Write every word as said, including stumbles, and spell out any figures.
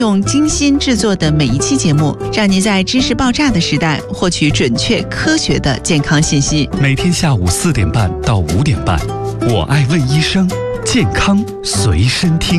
用精心制作的每一期节目，让您在知识爆炸的时代获取准确科学的健康信息。 每天下午四点半到五点半，我爱问医生，健康随身听。